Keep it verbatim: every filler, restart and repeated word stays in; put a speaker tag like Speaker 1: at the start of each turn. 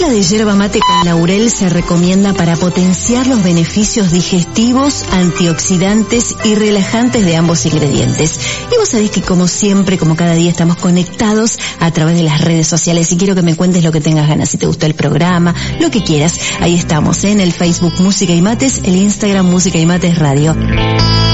Speaker 1: mezcla de yerba mate con laurel se recomienda para potenciar los beneficios digestivos, antioxidantes y relajantes de ambos ingredientes. Y vos sabés que como siempre, como cada día estamos conectados a través de las redes sociales y quiero que me cuentes lo que tengas ganas, si te gustó el programa, lo que quieras. Ahí estamos, ¿eh? En el Facebook Música y Mates, el Instagram Música y Mates Radio.